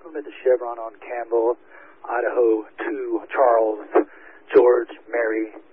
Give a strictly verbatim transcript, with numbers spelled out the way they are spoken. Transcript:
welcome to the Chevron on Campbell, Idaho, to Charles, George, Mary,